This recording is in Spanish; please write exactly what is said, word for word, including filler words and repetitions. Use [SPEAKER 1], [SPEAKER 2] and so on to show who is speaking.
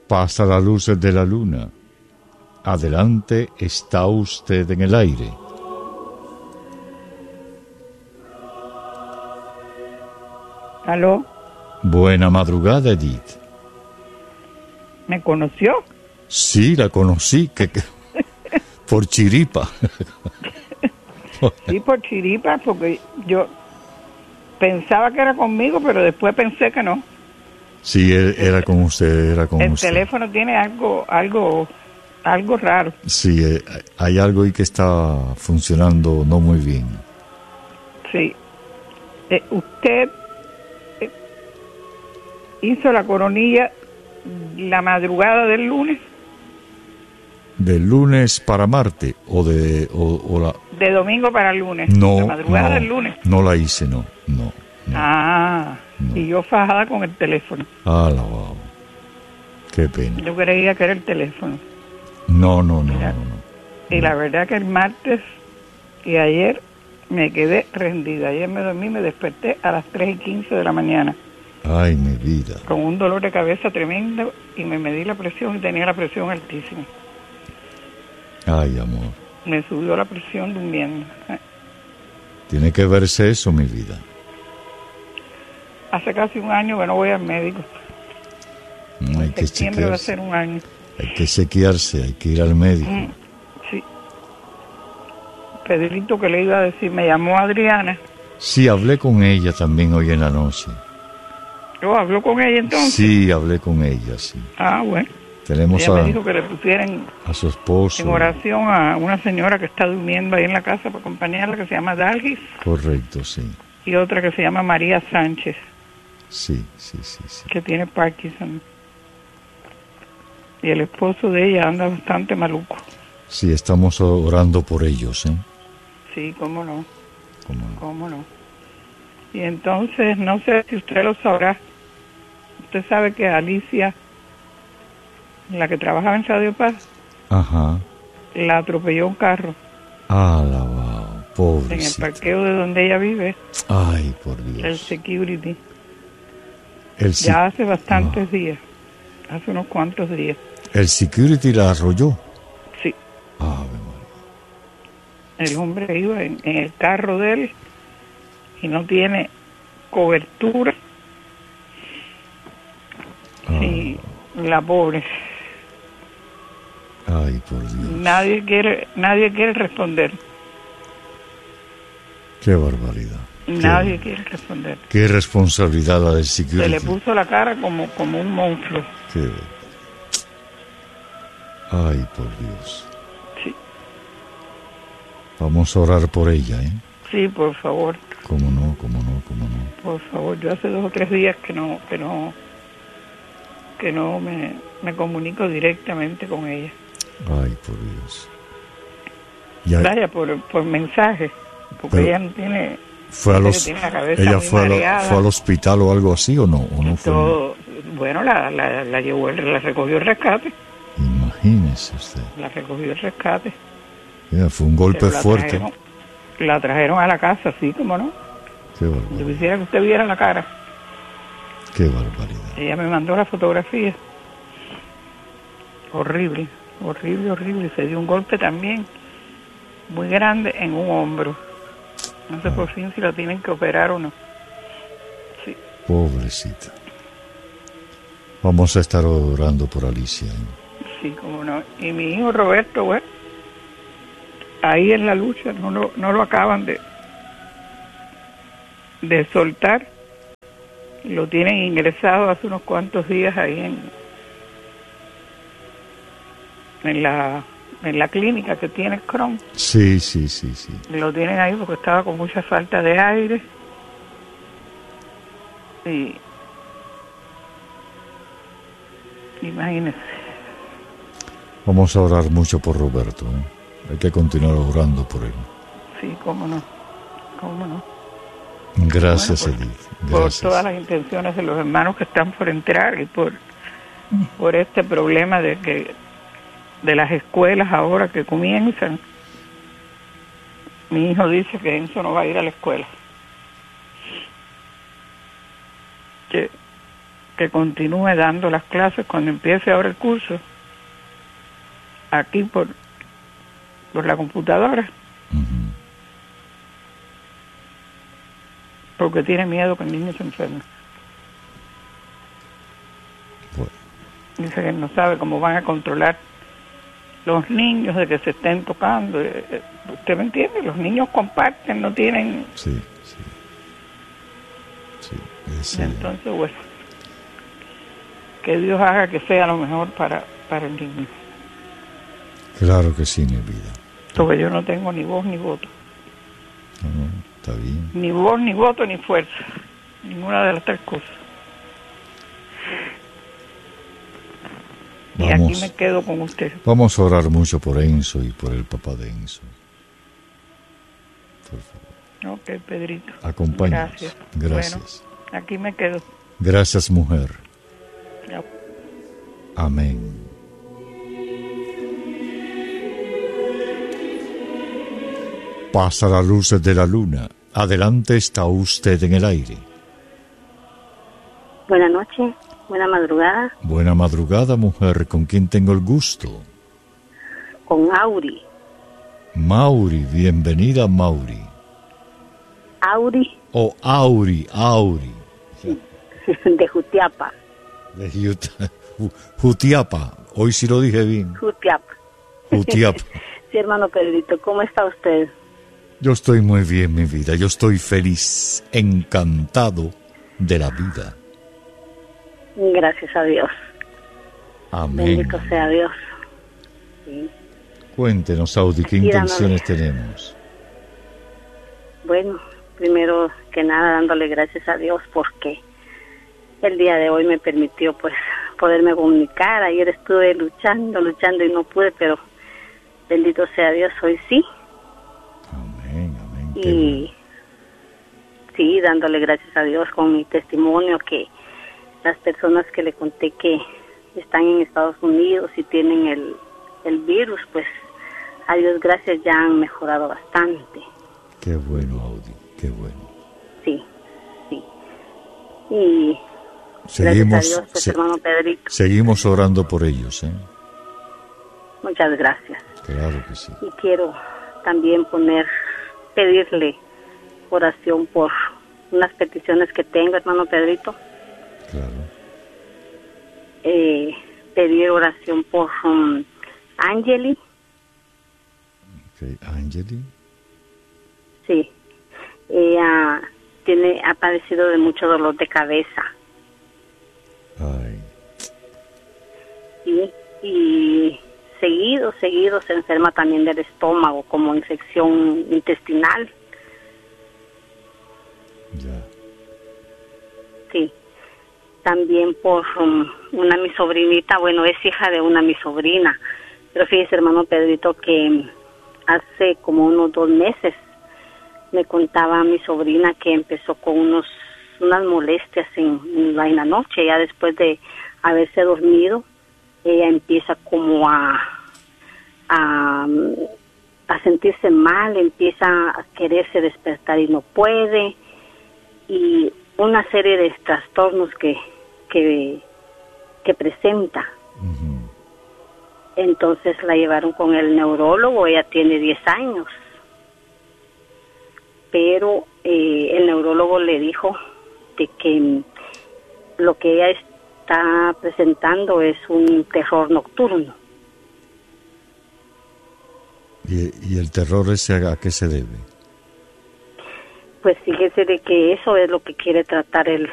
[SPEAKER 1] pasa las luces de la luna. Adelante, está usted en el aire.
[SPEAKER 2] ¿Aló?
[SPEAKER 1] Buena madrugada, Edith.
[SPEAKER 2] ¿Me conoció?
[SPEAKER 1] Sí, la conocí, que, que por chiripa.
[SPEAKER 2] Sí, por chiripa, porque yo pensaba que era conmigo, pero después pensé que no.
[SPEAKER 1] Sí, era con usted, era con
[SPEAKER 2] El
[SPEAKER 1] usted.
[SPEAKER 2] El teléfono tiene algo, algo, algo raro.
[SPEAKER 1] Sí, eh, hay algo ahí que está funcionando no muy bien.
[SPEAKER 2] Sí. Eh, usted eh, hizo la coronilla la madrugada del lunes.
[SPEAKER 1] ¿Del lunes para Marte o de o, o la
[SPEAKER 2] De domingo para el lunes.
[SPEAKER 1] No,
[SPEAKER 2] la madrugada
[SPEAKER 1] no,
[SPEAKER 2] del lunes.
[SPEAKER 1] No la hice, no, no. no
[SPEAKER 2] ah,
[SPEAKER 1] no.
[SPEAKER 2] Y yo fajada con el teléfono.
[SPEAKER 1] Ah, la wow. Qué pena.
[SPEAKER 2] Yo creía que era el teléfono.
[SPEAKER 1] No, no, no,
[SPEAKER 2] Mira,
[SPEAKER 1] no, no.
[SPEAKER 2] Y
[SPEAKER 1] no.
[SPEAKER 2] la verdad que el martes y ayer me quedé rendida. Ayer me dormí, me desperté a las tres y quince de la mañana.
[SPEAKER 1] Ay, mi vida.
[SPEAKER 2] Con un dolor de cabeza tremendo y me medí la presión y tenía la presión altísima.
[SPEAKER 1] Ay, amor.
[SPEAKER 2] Me subió la presión durmiendo.
[SPEAKER 1] Tiene que verse eso, mi vida.
[SPEAKER 2] Hace casi un año que no voy al médico.
[SPEAKER 1] No, hay
[SPEAKER 2] En
[SPEAKER 1] que
[SPEAKER 2] septiembre va a
[SPEAKER 1] chequearse.
[SPEAKER 2] ser un año.
[SPEAKER 1] Hay que chequearse, hay que ir al médico.
[SPEAKER 2] Mm, sí. Pedrito, que le iba a decir, me llamó Adriana.
[SPEAKER 1] Sí, hablé con ella también hoy en la noche.
[SPEAKER 2] ¿Yo habló con ella entonces?
[SPEAKER 1] Sí, hablé con ella, sí.
[SPEAKER 2] Ah, bueno.
[SPEAKER 1] Tenemos
[SPEAKER 2] Ella
[SPEAKER 1] a,
[SPEAKER 2] me dijo que le pusieran
[SPEAKER 1] a su esposo.
[SPEAKER 2] en oración a una señora que está durmiendo ahí en la casa para acompañarla, que se llama Dalgis,
[SPEAKER 1] Correcto, sí.
[SPEAKER 2] y otra que se llama María Sánchez,
[SPEAKER 1] Sí, sí, sí, sí.
[SPEAKER 2] que tiene Parkinson. Y el esposo de ella anda bastante maluco.
[SPEAKER 1] Sí, estamos orando por ellos, ¿eh?
[SPEAKER 2] Sí, cómo no,
[SPEAKER 1] ¿Cómo no?
[SPEAKER 2] cómo no. Y entonces, no sé si usted lo sabrá, usted sabe que Alicia, la que trabajaba en Radio Paz,
[SPEAKER 1] Ajá.
[SPEAKER 2] la atropelló un carro
[SPEAKER 1] Ah, la wow,
[SPEAKER 2] en el
[SPEAKER 1] pobrecita.
[SPEAKER 2] parqueo de donde ella vive,
[SPEAKER 1] Ay, por
[SPEAKER 2] el
[SPEAKER 1] Dios.
[SPEAKER 2] security.
[SPEAKER 1] El, se-
[SPEAKER 2] Ya hace bastantes
[SPEAKER 1] Ah.
[SPEAKER 2] días, hace unos cuantos días.
[SPEAKER 1] el security la arrolló.
[SPEAKER 2] Sí,
[SPEAKER 1] Ave María.
[SPEAKER 2] el hombre iba en, en el carro de él y no tiene cobertura.
[SPEAKER 1] Ah.
[SPEAKER 2] Y la pobre,
[SPEAKER 1] Ay, por Dios.
[SPEAKER 2] nadie quiere, nadie quiere responder.
[SPEAKER 1] Qué barbaridad.
[SPEAKER 2] Nadie
[SPEAKER 1] Qué,
[SPEAKER 2] quiere responder.
[SPEAKER 1] qué responsabilidad la del security.
[SPEAKER 2] Se le puso la cara como, como un monstruo.
[SPEAKER 1] Qué... Ay, por Dios.
[SPEAKER 2] Sí,
[SPEAKER 1] Vamos a orar por ella, ¿eh?
[SPEAKER 2] sí, por favor,
[SPEAKER 1] Cómo no, cómo no, cómo no.
[SPEAKER 2] por favor. Yo hace dos o tres días que no, que no, que no me, me comunico directamente con ella.
[SPEAKER 1] Ay, por Dios. Ya
[SPEAKER 2] Vaya, por, por mensaje, porque
[SPEAKER 1] Pero
[SPEAKER 2] ella no tiene,
[SPEAKER 1] fue a
[SPEAKER 2] dice
[SPEAKER 1] los,
[SPEAKER 2] que tiene la cabeza
[SPEAKER 1] ella
[SPEAKER 2] muy
[SPEAKER 1] fue, a lo-
[SPEAKER 2] mareada.
[SPEAKER 1] fue al hospital o algo así o no, o no fue.
[SPEAKER 2] Todo, bueno, la, la, la llevó, el- la recogió el rescate,
[SPEAKER 1] Imagínese usted.
[SPEAKER 2] la recogió el rescate.
[SPEAKER 1] Mira, fue un golpe
[SPEAKER 2] Pero la
[SPEAKER 1] fuerte.
[SPEAKER 2] trajeron, la trajeron a la casa, sí, como no.
[SPEAKER 1] Qué
[SPEAKER 2] Yo
[SPEAKER 1] barbaridad.
[SPEAKER 2] quisiera que usted viera la cara.
[SPEAKER 1] Qué barbaridad.
[SPEAKER 2] Ella me mandó la fotografía. Horrible, horrible, horrible. Se dio un golpe también muy grande en un hombro. No sé por fin si la tienen que operar o no. Sí,
[SPEAKER 1] Pobrecita. Vamos a estar orando por Alicia, ¿eh?
[SPEAKER 2] sí, como no. Y mi hijo Roberto, bueno, ahí en la lucha no lo, no lo acaban de, de soltar. Lo tienen ingresado hace unos cuantos días ahí en, en la en la clínica que tiene Crohn.
[SPEAKER 1] Sí, sí, sí, sí.
[SPEAKER 2] Lo tienen ahí porque estaba con mucha falta de aire. Y imagínense.
[SPEAKER 1] Vamos a orar mucho por Roberto, ¿eh? Hay que continuar orando por él.
[SPEAKER 2] Sí, cómo no, cómo no.
[SPEAKER 1] Gracias,
[SPEAKER 2] Bueno, por,
[SPEAKER 1] Edith.
[SPEAKER 2] por
[SPEAKER 1] Gracias.
[SPEAKER 2] todas las intenciones de los hermanos que están por entrar y por por este problema de que de las escuelas ahora que comienzan. Mi hijo dice que Enzo no va a ir a la escuela, que, que continúe dando las clases cuando empiece ahora el curso, aquí por, por la computadora.
[SPEAKER 1] Uh-huh.
[SPEAKER 2] Porque tiene miedo que el niño se enferme.
[SPEAKER 1] Bueno.
[SPEAKER 2] Dice que no sabe cómo van a controlar los niños de que se estén tocando. ¿Usted me entiende? Los niños comparten, no tienen...
[SPEAKER 1] Sí, sí. Sí, ese...
[SPEAKER 2] Entonces, bueno, que Dios haga que sea lo mejor para, para el niño.
[SPEAKER 1] Claro que sí, mi vida.
[SPEAKER 2] Porque yo no tengo ni voz ni voto.
[SPEAKER 1] No, no, está bien.
[SPEAKER 2] Ni voz, ni voto, ni fuerza. Ninguna de las tres cosas. Y
[SPEAKER 1] Vamos,
[SPEAKER 2] aquí me quedo con usted.
[SPEAKER 1] Vamos a orar mucho por Enzo y por el papá de Enzo. Por favor.
[SPEAKER 2] Ok, Pedrito.
[SPEAKER 1] Acompáñanos.
[SPEAKER 2] Gracias.
[SPEAKER 1] Gracias.
[SPEAKER 2] Bueno, aquí me quedo.
[SPEAKER 1] Gracias, mujer.
[SPEAKER 2] Ya.
[SPEAKER 1] Amén. Pasa la luz de la luna. Adelante, está usted en el aire.
[SPEAKER 3] Buenas noches, buena madrugada.
[SPEAKER 1] Buena madrugada, mujer. ¿Con quién tengo el gusto?
[SPEAKER 3] Con Auri.
[SPEAKER 1] Mauri, bienvenida, Mauri.
[SPEAKER 3] Auri.
[SPEAKER 1] O Auri, Auri.
[SPEAKER 3] De Jutiapa.
[SPEAKER 1] De Juta- Ju- Jutiapa. Hoy sí lo dije bien.
[SPEAKER 3] Jutiapa.
[SPEAKER 1] Jutiapa.
[SPEAKER 3] Sí, hermano Pedrito, ¿cómo está usted?
[SPEAKER 1] Yo estoy muy bien, mi vida. Yo estoy feliz, encantado de la vida.
[SPEAKER 3] Gracias a Dios.
[SPEAKER 1] Amén.
[SPEAKER 3] Bendito sea Dios. Sí.
[SPEAKER 1] Cuéntenos, Audi, ¿qué
[SPEAKER 3] Aquí
[SPEAKER 1] intenciones
[SPEAKER 3] dándole.
[SPEAKER 1] tenemos?
[SPEAKER 3] Bueno, primero que nada dándole gracias a Dios porque el día de hoy me permitió pues poderme comunicar. Ayer estuve luchando, luchando y no pude, pero bendito sea Dios, hoy sí.
[SPEAKER 1] Amén, amén. Qué
[SPEAKER 3] Y
[SPEAKER 1] bueno.
[SPEAKER 3] sí, dándole gracias a Dios con mi testimonio, que las personas que le conté que están en Estados Unidos y tienen el, el virus, pues a Dios gracias ya han mejorado bastante.
[SPEAKER 1] Qué bueno, Audi, qué bueno.
[SPEAKER 3] Sí, sí. Y
[SPEAKER 1] Seguimos,
[SPEAKER 3] gracias a Dios, pues,
[SPEAKER 1] se-
[SPEAKER 3] hermano Pedrito,
[SPEAKER 1] seguimos orando por ellos, ¿eh?
[SPEAKER 3] muchas gracias.
[SPEAKER 1] Claro que sí.
[SPEAKER 3] Y quiero también poner, pedirle oración por unas peticiones que tengo, hermano Pedrito.
[SPEAKER 1] Claro.
[SPEAKER 3] Eh, pedir oración por um, Angeli.
[SPEAKER 1] Okay. Angeli.
[SPEAKER 3] Sí, ella tiene, ha padecido de mucho dolor de cabeza.
[SPEAKER 1] Ay,
[SPEAKER 3] ¿Sí? Y seguido, seguido se enferma también del estómago, como infección intestinal.
[SPEAKER 1] ya.
[SPEAKER 3] Sí. También por um, una mi sobrinita, bueno, es hija de una mi sobrina. Pero fíjese, hermano Pedrito, que hace como unos dos meses me contaba mi sobrina que empezó con unos unas molestias en, en, la, en la noche. Ya después de haberse dormido, ella empieza como a, a, a sentirse mal, empieza a quererse despertar y no puede, y una serie de trastornos que, que, que presenta.
[SPEAKER 1] Ujú.
[SPEAKER 3] Entonces la llevaron con el neurólogo, ella tiene diez años, pero eh, el neurólogo le dijo de que lo que ella está presentando es un terror nocturno.
[SPEAKER 1] ¿Y, y el terror ese a qué se debe?
[SPEAKER 3] Pues fíjese de que eso es lo que quiere tratar el